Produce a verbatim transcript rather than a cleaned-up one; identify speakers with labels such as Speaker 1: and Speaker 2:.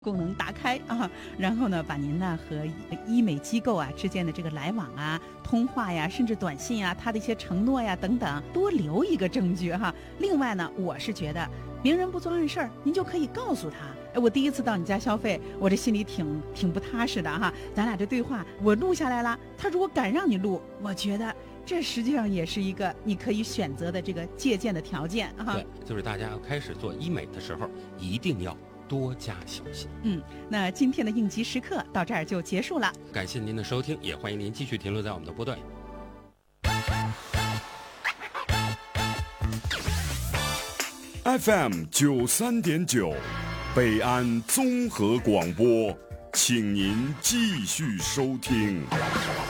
Speaker 1: 功能打开啊，然后呢，把您呢和医美机构啊之间的这个来往啊、通话呀，甚至短信啊，他的一些承诺呀等等，多留一个证据哈。另外呢，我是觉得明人不做暗事儿，您就可以告诉他，哎，我第一次到你家消费，我这心里挺挺不踏实的哈。咱俩这对话我录下来了，他如果敢让你录，我觉得这实际上也是一个你可以选择的这个借鉴的条件啊。
Speaker 2: 对，就是大家要开始做医美的时候，一定要多加小心。
Speaker 1: 嗯，那今天的应急时刻到这儿就结束了，
Speaker 2: 感谢您的收听，也欢迎您继续停留在我们的波段。
Speaker 3: F M 九三点九，北安综合广播，请您继续收听。